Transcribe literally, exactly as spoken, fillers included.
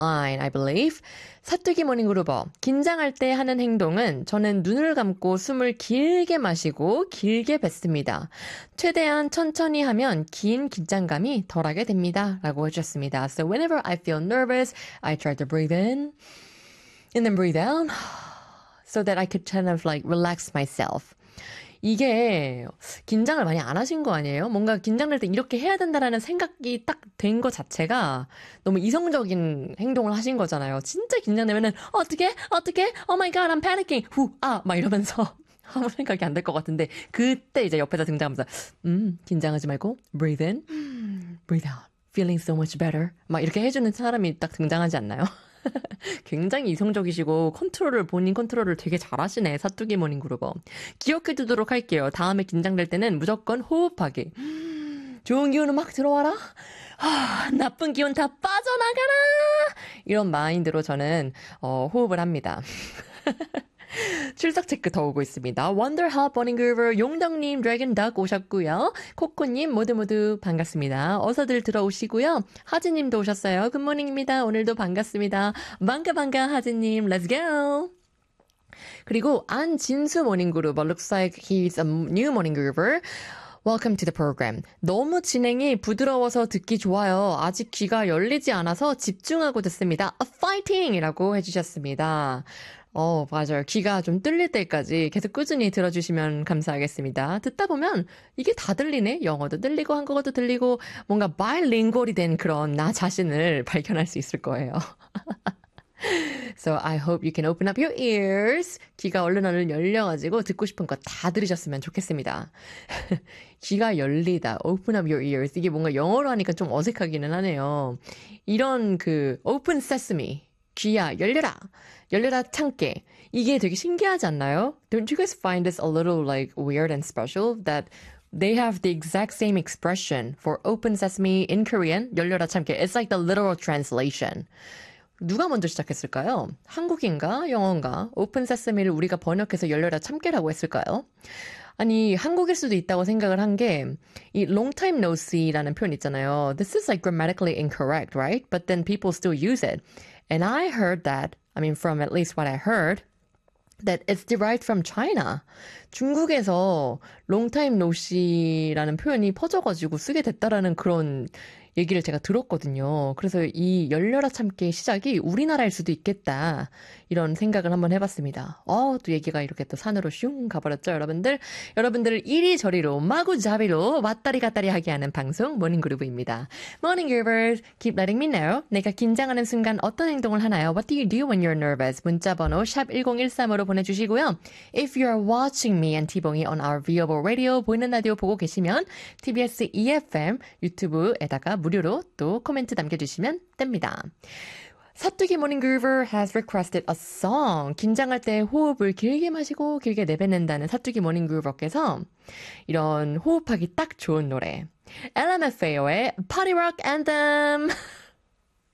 line, I believe. 사뚜기 모닝그루버. 긴장할 때 하는 행동은 저는 눈을 감고 숨을 길게 마시고 길게 뱉습니다. 최대한 천천히 하면 긴 긴장감이 덜하게 됩니다. 라고 해주셨습니다. So whenever I feel nervous, I try to breathe in and then breathe out so that I could kind of like relax myself. 이게 긴장을 많이 안 하신 거 아니에요? 뭔가 긴장될 때 이렇게 해야 된다라는 생각이 딱 된 거 자체가 너무 이성적인 행동을 하신 거잖아요. 진짜 긴장되면은 어떻게 어떻게 Oh my god, I'm panicking. 후, 아, 막 이러면서 아무 생각이 안 될 것 같은데 그때 이제 옆에서 등장하면서 음, 긴장하지 말고 breathe in, breathe out. Feeling so much better. 막 이렇게 해주는 사람이 딱 등장하지 않나요? 굉장히 이성적이시고 컨트롤을 본인 컨트롤을 되게 잘하시네. 사뚜기 모닝그루버. 기억해 두도록 할게요. 다음에 긴장될 때는 무조건 호흡하기. 좋은 기운은 막 들어와라. 아, 나쁜 기운 다 빠져나가라. 이런 마인드로 저는 어, 호흡을 합니다. 출석 체크 더 오고 있습니다. 원더합 버닝그루버 용덕님 드래곤덕 오셨고요. 코코님 모두 모두 반갑습니다. 어서들 들어오시고요. 하진님도 오셨어요. 굿모닝입니다. 오늘도 반갑습니다. 반가 반가 하진님 Let's go. 그리고 안진수 모닝그루버 Looks like he's a new 모닝그루버. Welcome to the program. 너무 진행이 부드러워서 듣기 좋아요. 아직 귀가 열리지 않아서 집중하고 듣습니다. A fighting! 이라고 해주셨습니다. 어, 맞아요. 귀가 좀 뚫릴 때까지 계속 꾸준히 들어주시면 감사하겠습니다. 듣다 보면 이게 다 들리네? 영어도 들리고 한국어도 들리고 뭔가 바이링구얼이 된 그런 나 자신을 발견할 수 있을 거예요. So I hope you can open up your ears. 귀가 얼른 얼른 열려가지고 듣고 싶은 거 다 들으셨으면 좋겠습니다. 귀가 열리다. Open up your ears. 이게 뭔가 영어로 하니까 좀 어색하기는 하네요. 이런 그 open sesame. 귀야 열려라. 열려라 참깨. 이게 되게 신기하지 않나요? Don't you guys find this a little like weird and special that they have the exact same expression for open sesame in Korean? 열려라 참깨. It's like the literal translation. 누가 먼저 시작했을까요? 한국인가 영어인가? 오픈 세스미를 우리가 번역해서 열려라 참깨라고 했을까요? 아니 한국일 수도 있다고 생각을 한 게 이 long time no see라는 표현 있잖아요. This is like grammatically incorrect, right? But then people still use it. And I heard that, I mean from at least what I heard, that it's derived from China. 중국에서 long time no see라는 표현이 퍼져가지고 쓰게 됐다라는 그런 얘기를 제가 들었거든요. 그래서 이 열려라 참깨의 시작이 우리나라일 수도 있겠다. 이런 생각을 한번 해봤습니다. 어, 또 얘기가 이렇게 또 산으로 슝 가버렸죠, 여러분들. 여러분들을 이리저리로 마구잡이로 왔다리 갔다리 하게 하는 방송 모닝그루브입니다. Morning Groovers, keep letting me know. 내가 긴장하는 순간 어떤 행동을 하나요? What do you do when you're nervous? 문자번호 샵 일공일삼으로 보내주시고요. If you're watching me and T-봉이 on our viewable radio, 보이는 라디오 보고 계시면 티비에스 이에프엠 유튜브에다가 무료로 또 코멘트 남겨주시면 됩니다. 사뚜기 모닝그루버 has requested a song. 긴장할 때 호흡을 길게 마시고 길게 내뱉는다는 사뚜기 모닝그루버께서 이런 호흡하기 딱 좋은 노래 엘엠에프에이오의 Party Rock Anthem